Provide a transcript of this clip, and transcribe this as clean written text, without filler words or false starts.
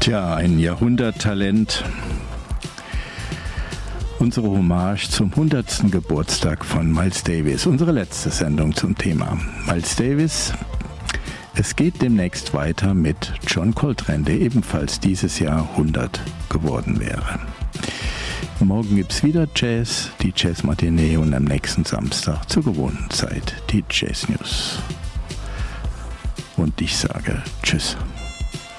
Tja, ein Jahrhunderttalent. Unsere Hommage zum 100. Geburtstag von Miles Davis. Unsere letzte Sendung zum Thema Miles Davis. Es geht demnächst weiter mit John Coltrane, der ebenfalls dieses Jahr 100 geworden wäre. Morgen gibt es wieder Jazz, die Jazz-Matinee, und am nächsten Samstag zur gewohnten Zeit die Jazz News. Und ich sage Tschüss.